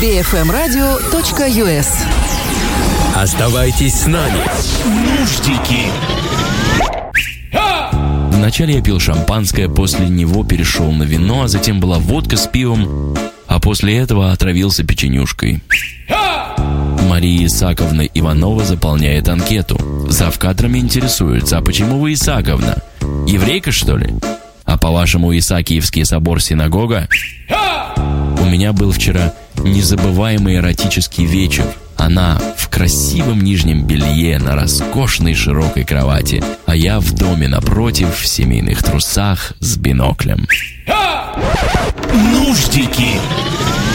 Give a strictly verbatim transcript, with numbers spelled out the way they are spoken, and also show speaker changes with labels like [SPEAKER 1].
[SPEAKER 1] би эф эм радио точка ю эс.
[SPEAKER 2] Оставайтесь с нами. Нуждики.
[SPEAKER 3] Вначале я пил шампанское, после него перешел на вино, а затем была водка с пивом, а после этого отравился печенюшкой. Мария Исаковна Иванова заполняет анкету. Завкадрами интересуется: а почему вы Исаковна? Еврейка, что ли? А по-вашему, Исаакиевский собор синагога? У меня был вчера незабываемый эротический вечер. Она в красивом нижнем белье на роскошной широкой кровати, а я в доме напротив в семейных трусах с биноклем.
[SPEAKER 2] Нуждики.